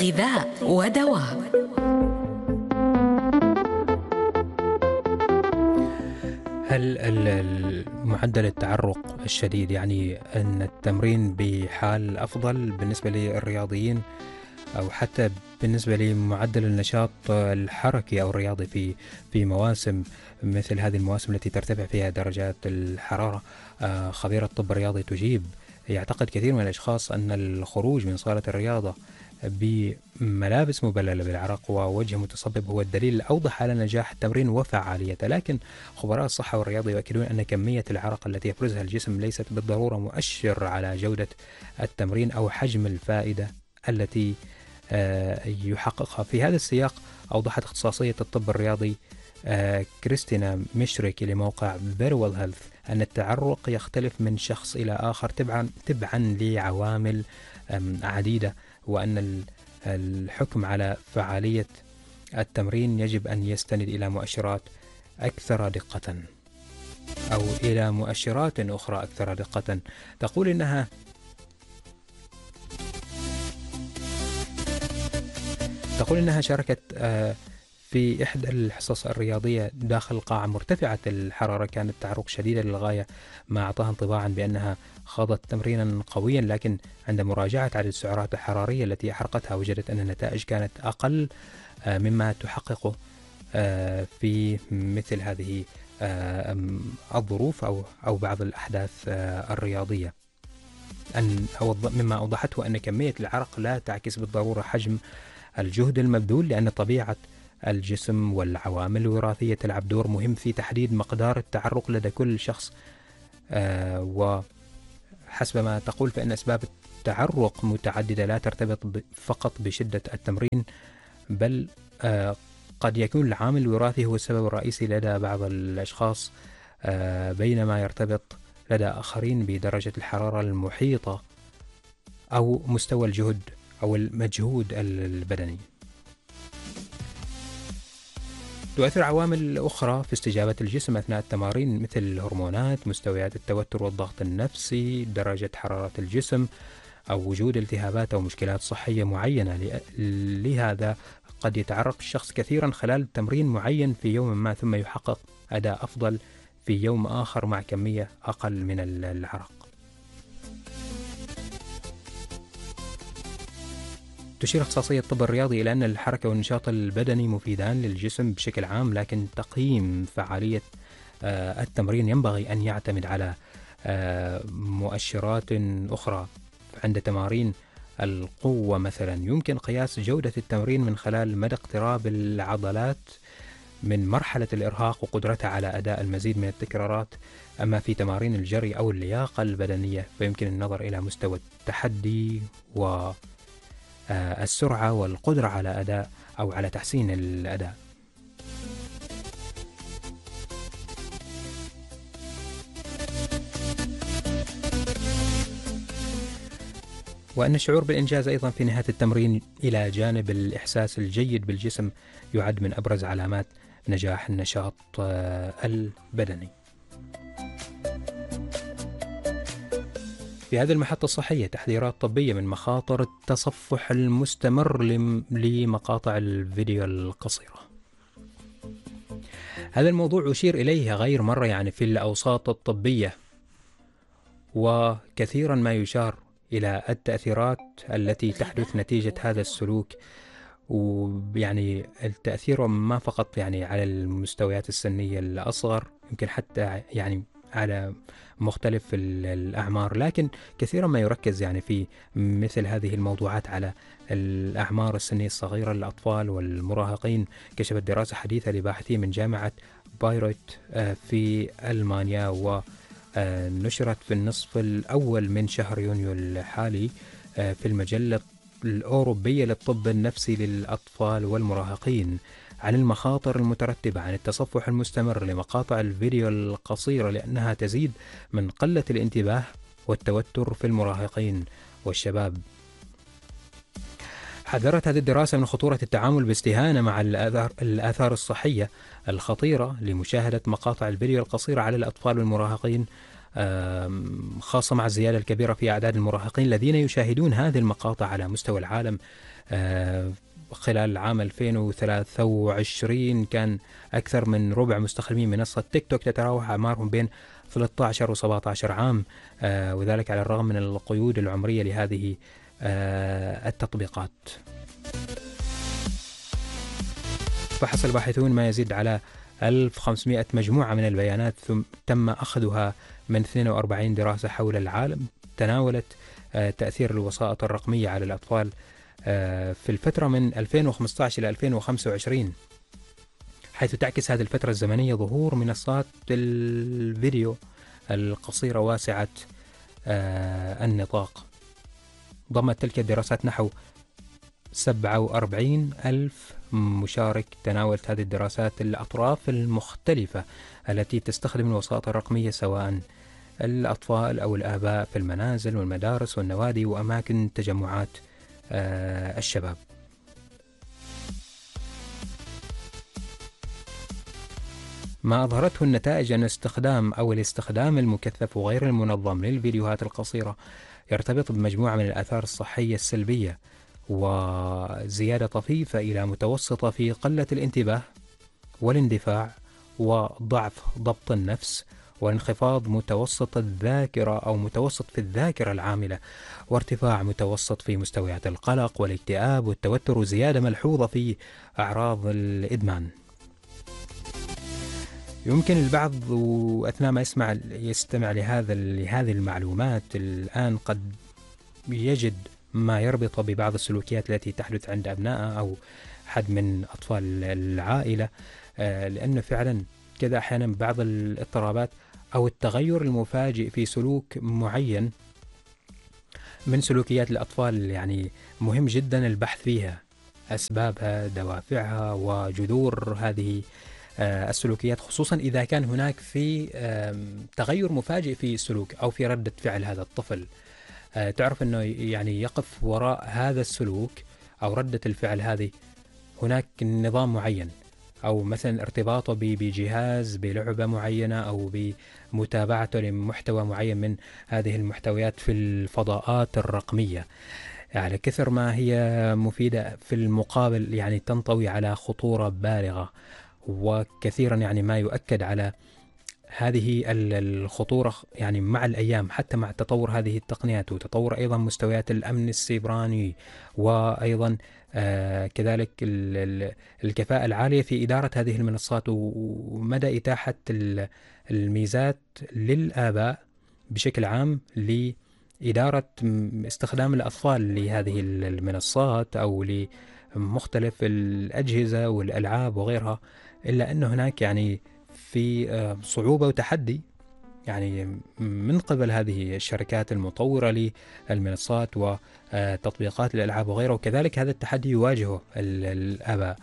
غذاء ودواء. هل معدل التعرق الشديد يعني أن التمرين بحال أفضل بالنسبة للرياضيين، أو حتى بالنسبة لمعدل النشاط الحركي أو الرياضي في مواسم مثل هذه المواسم التي ترتفع فيها درجات الحرارة؟ خبيرة الطب الرياضي تجيب: يعتقد كثير من الأشخاص أن الخروج من صالة الرياضة بملابس مبللة بالعرق ووجه متصبب هو الدليل الأوضح على نجاح التمرين وفعاليته، لكن خبراء الصحة والرياضة يؤكدون أن كمية العرق التي يفرزها الجسم ليست بالضرورة مؤشر على جودة التمرين أو حجم الفائدة التي يحققها. في هذا السياق أوضحت اختصاصية الطب الرياضي كريستينا مشركي لموقع فيروال هيلث أن التعرق يختلف من شخص إلى آخر تبعا لعوامل عديدة، وأن الحكم على فعالية التمرين يجب أن يستند إلى مؤشرات أكثر دقة أو إلى مؤشرات أخرى أكثر دقة. تقول إنها شاركت في إحدى الحصص الرياضية داخل قاعة مرتفعة الحرارة، كان التعرق شديدا للغاية ما أعطاها انطباعا بأنها خاضت تمرينا قويا، لكن عند مراجعة عدد السعرات الحرارية التي أحرقتها وجدت أن النتائج كانت أقل مما تحققه في مثل هذه الظروف أو بعض الأحداث الرياضية. مما أوضحته أن كمية العرق لا تعكس بالضرورة حجم الجهد المبذول، لأن طبيعة الجسم والعوامل الوراثية تلعب دور مهم في تحديد مقدار التعرق لدى كل شخص. وحسب ما تقول فإن أسباب التعرق متعددة لا ترتبط فقط بشدة التمرين، بل قد يكون العامل الوراثي هو السبب الرئيسي لدى بعض الأشخاص، بينما يرتبط لدى آخرين بدرجة الحرارة المحيطة أو مستوى الجهد أو المجهود البدني. تؤثر عوامل أخرى في استجابة الجسم أثناء التمارين مثل الهرمونات، مستويات التوتر والضغط النفسي، درجة حرارة الجسم، أو وجود التهابات أو مشكلات صحية معينة. لهذا قد يتعرق الشخص كثيرا خلال تمرين معين في يوم ما، ثم يحقق أداء أفضل في يوم آخر مع كمية أقل من العرق. تشير اختصاصية الطب الرياضي إلى أن الحركة والنشاط البدني مفيدان للجسم بشكل عام، لكن تقييم فعالية التمرين ينبغي أن يعتمد على مؤشرات أخرى. عند تمارين القوة مثلا يمكن قياس جودة التمرين من خلال مدى اقتراب العضلات من مرحلة الإرهاق وقدرتها على أداء المزيد من التكرارات. أما في تمارين الجري أو اللياقة البدنية فيمكن النظر إلى مستوى التحدي والسرعة والقدرة على أداء أو على تحسين الأداء. وأن الشعور بالإنجاز أيضا في نهاية التمرين إلى جانب الإحساس الجيد بالجسم يعد من أبرز علامات نجاح النشاط البدني. في هذه المحطة الصحية تحذيرات طبية من مخاطر التصفح المستمر لمقاطع الفيديو القصيرة. هذا الموضوع أشير إليه غير مرة يعني في الأوساط الطبية، وكثيرا ما يشار إلى التأثيرات التي تحدث نتيجة هذا السلوك، ويعني التأثير ما فقط يعني على المستويات السنية الأصغر، يمكن حتى يعني على مختلف الأعمار، لكن كثيرا ما يركز يعني في مثل هذه الموضوعات على الأعمار السنية الصغيرة للأطفال والمراهقين. كشفت دراسة حديثة لباحثين من جامعة بايروت في ألمانيا ونشرت في النصف الأول من شهر يونيو الحالي في المجلة الأوروبية للطب النفسي للأطفال والمراهقين عن المخاطر المترتبة عن التصفح المستمر لمقاطع الفيديو القصيرة، لأنها تزيد من قلة الانتباه والتوتر في المراهقين والشباب. حذرت هذه الدراسة من خطورة التعامل باستهانة مع الآثار الصحية الخطيرة لمشاهدة مقاطع الفيديو القصيرة على الأطفال والمراهقين خاصة مع الزيادة الكبيرة في أعداد المراهقين الذين يشاهدون هذه المقاطع على مستوى العالم. خلال عام 2023 كان أكثر من ربع مستخدمين منصة تيك توك تتراوح أعمارهم بين 13 و 17 عام، وذلك على الرغم من القيود العمرية لهذه التطبيقات. فحص الباحثون ما يزيد على 1500 مجموعة من البيانات تم أخذها من 42 دراسة حول العالم تناولت تأثير الوسائط الرقمية على الأطفال في الفترة من 2015 إلى 2025، حيث تعكس هذه الفترة الزمنية ظهور منصات الفيديو القصيرة واسعة النطاق. ضمت تلك الدراسات نحو 47 ألف مشارك. تناولت هذه الدراسات الأطراف المختلفة التي تستخدم الوسائط الرقمية، سواء الأطفال أو الآباء في المنازل والمدارس والنوادي وأماكن تجمعات الشباب. ما أظهرته النتائج أن الاستخدام المكثف وغير المنظم للفيديوهات القصيرة يرتبط بمجموعة من الآثار الصحية السلبية، وزيادة طفيفة إلى متوسطة في قلة الانتباه والاندفاع وضعف ضبط النفس وانخفاض متوسط الذاكرة أو متوسط في الذاكرة العاملة، وارتفاع متوسط في مستويات القلق والاكتئاب والتوتر، وزيادة ملحوظة في أعراض الإدمان. يمكن البعض أثناء ما يستمع لهذه المعلومات الآن قد يجد ما يربط ببعض السلوكيات التي تحدث عند أبنائه أو حد من أطفال العائلة، لأنه فعلا كذا أحيانا بعض الاضطرابات أو التغير المفاجئ في سلوك معين من سلوكيات الأطفال يعني مهم جدا البحث فيها، أسبابها، دوافعها، وجذور هذه السلوكيات، خصوصا إذا كان هناك في تغير مفاجئ في السلوك أو في ردة فعل هذا الطفل. تعرف أنه يعني يقف وراء هذا السلوك أو ردة الفعل هذه هناك نظام معين، أو مثلا ارتباطه بجهاز، بلعبة معينة، أو بمتابعته لمحتوى معين من هذه المحتويات في الفضاءات الرقمية. يعني كثر ما هي مفيدة، في المقابل يعني تنطوي على خطورة بالغة، وكثيرا يعني ما يؤكد على هذه الخطورة يعني مع الأيام، حتى مع تطور هذه التقنيات وتطور أيضا مستويات الأمن السيبراني، وأيضا كذلك الكفاءة العالية في إدارة هذه المنصات، ومدى إتاحة الميزات للآباء بشكل عام لإدارة استخدام الأطفال لهذه المنصات أو لمختلف الأجهزة والألعاب وغيرها، إلا أن هناك يعني في صعوبة وتحدي يعني من قبل هذه الشركات المطورة للمنصات وتطبيقات الألعاب وغيره، وكذلك هذا التحدي يواجهه الآباء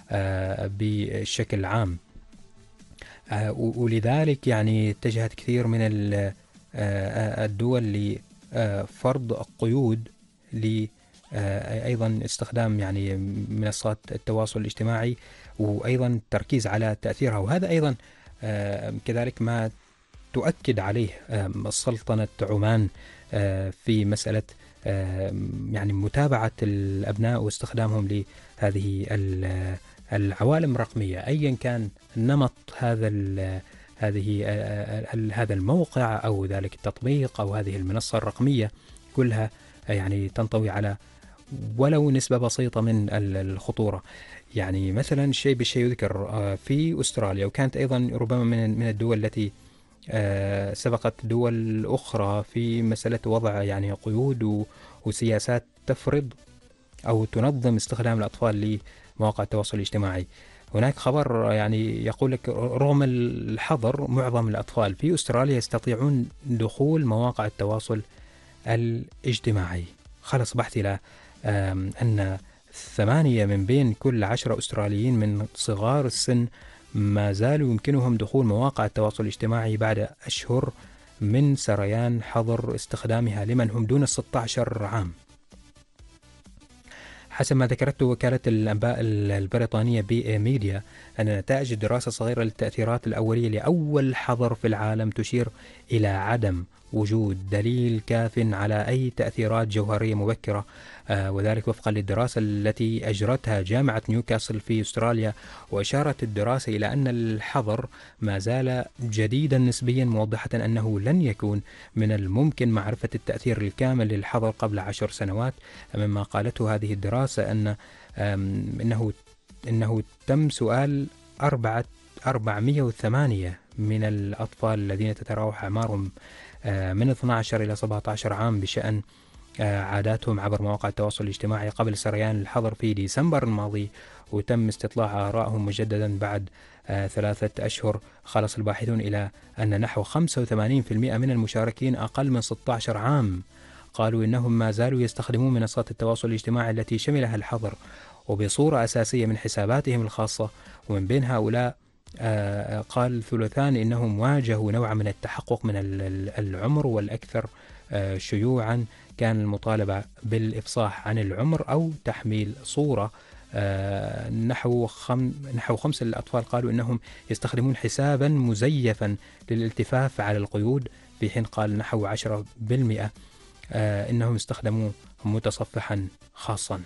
بشكل عام. ولذلك يعني اتجهت كثير من الدول لفرض قيود أيضا استخدام يعني منصات التواصل الاجتماعي، وأيضا التركيز على تأثيرها. وهذا أيضا كذلك ما تؤكد عليه سلطنة عمان في مسألة يعني متابعة الأبناء واستخدامهم لهذه العوالم الرقمية، أيا كان نمط هذا الموقع أو ذلك التطبيق أو هذه المنصة الرقمية، كلها يعني تنطوي على ولو نسبة بسيطة من الخطورة. يعني مثلا شيء بالشيء يذكر في أستراليا، وكانت أيضا ربما من الدول التي سبقت دول أخرى في مسألة وضع يعني قيود وسياسات تفرض أو تنظم استخدام الأطفال لمواقع التواصل الاجتماعي. هناك خبر يعني يقول لك رغم الحظر معظم الأطفال في أستراليا يستطيعون دخول مواقع التواصل الاجتماعي. خلص بحث إلى أن 8 من بين كل 10 أستراليين من صغار السن ما زالوا يمكنهم دخول مواقع التواصل الاجتماعي بعد أشهر من سريان حظر استخدامها لمن هم دون 16 عام. حسب ما ذكرته وكالة الأنباء البريطانية بي ميديا أن نتائج الدراسة الصغيرة للتأثيرات الأولية لأول حظر في العالم تشير إلى عدم وجود دليل كاف على أي تأثيرات جوهرية مبكرة، وذلك وفقا للدراسة التي أجرتها جامعة نيوكاسل في أستراليا. وأشارت الدراسة إلى أن الحظر ما زال جديدا نسبيا، موضحة أنه لن يكون من الممكن معرفة التأثير الكامل للحظر قبل 10 سنوات. مما قالته هذه الدراسة إنه تم سؤال 408 من الأطفال الذين تتراوح أعمارهم من 12 إلى 17 عام بشأن عاداتهم عبر مواقع التواصل الاجتماعي قبل سريان الحظر في ديسمبر الماضي، وتم استطلاع آرائهم مجددا بعد 3 أشهر. خلص الباحثون إلى أن نحو 85% من المشاركين أقل من 16 عام قالوا إنهم ما زالوا يستخدمون منصات التواصل الاجتماعي التي شملها الحظر وبصورة أساسية من حساباتهم الخاصة. ومن بين هؤلاء قال ثلثان إنهم واجهوا نوعا من التحقق من العمر، والأكثر شيوعا كان المطالبة بالإفصاح عن العمر أو تحميل صورة. نحو 5 الأطفال قالوا إنهم يستخدمون حسابا مزيفا للالتفاف على القيود، في حين قال نحو 10% إنهم استخدموا متصفحا خاصا.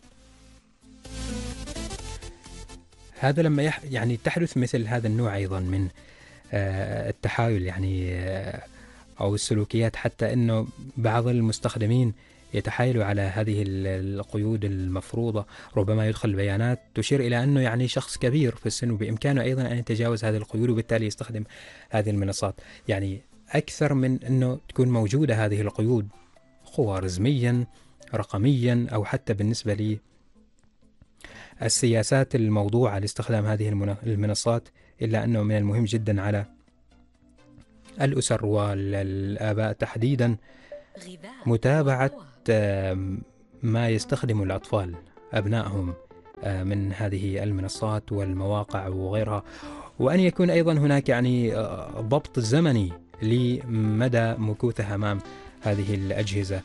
هذا لما يعني تحدث مثل هذا النوع أيضا من التحايل يعني أو السلوكيات، حتى أنه بعض المستخدمين يتحايلوا على هذه القيود المفروضة، ربما يدخل بيانات تشير إلى أنه يعني شخص كبير في السن وبإمكانه أيضا أن يتجاوز هذه القيود وبالتالي يستخدم هذه المنصات. يعني أكثر من أنه تكون موجودة هذه القيود خوارزميا رقميا أو حتى بالنسبة لي السياسات الموضوعة لاستخدام هذه المنصات، إلا أنه من المهم جدا على الأسر والآباء تحديدا متابعة ما يستخدم الأطفال أبنائهم من هذه المنصات والمواقع وغيرها، وأن يكون أيضا هناك يعني ضبط زمني لمدى مكوثها أمام هذه الأجهزة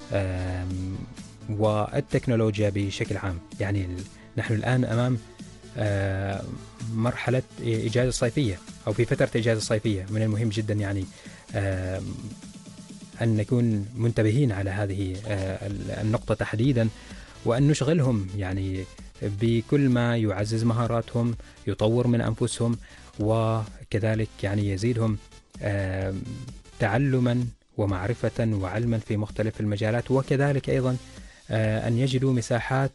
والتكنولوجيا بشكل عام. يعني نحن الآن أمام مرحلة إجازة صيفية أو في فترة إجازة صيفية، من المهم جدا يعني أن نكون منتبهين على هذه النقطة تحديدا، وأن نشغلهم يعني بكل ما يعزز مهاراتهم، يطور من أنفسهم، وكذلك يعني يزيدهم تعلما ومعرفة وعلما في مختلف المجالات، وكذلك أيضا أن يجدوا مساحات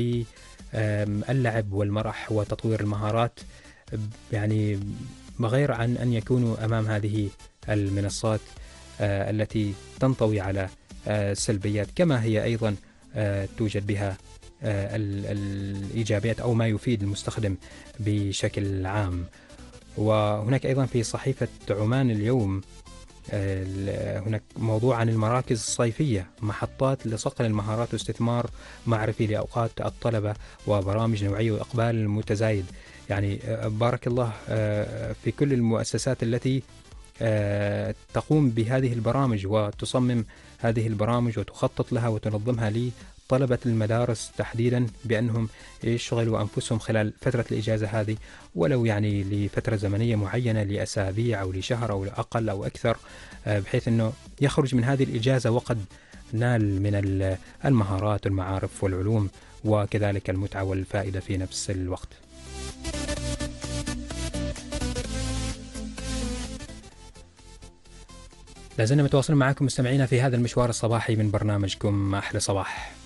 للعب والمرح وتطوير المهارات، يعني بغير عن أن يكونوا أمام هذه المنصات التي تنطوي على السلبيات، كما هي أيضا توجد بها الإيجابيات أو ما يفيد المستخدم بشكل عام. وهناك أيضا في صحيفة عمان اليوم هناك موضوع عن المراكز الصيفية، محطات لصقل المهارات واستثمار معرفي لأوقات الطلبة وبرامج نوعية وإقبال متزايد. يعني بارك الله في كل المؤسسات التي تقوم بهذه البرامج وتصمم هذه البرامج وتخطط لها وتنظمها لطلبة المدارس تحديدا، بأنهم يشغلوا أنفسهم خلال فترة الإجازة هذه، ولو يعني لفترة زمنية معينة لأسابيع أو لشهر أو أقل أو أكثر، بحيث أنه يخرج من هذه الإجازة وقد نال من المهارات والمعارف والعلوم وكذلك المتعة والفائدة في نفس الوقت. لازلنا متواصلين معكم مستمعينا في هذا المشوار الصباحي من برنامجكم أحلى صباح.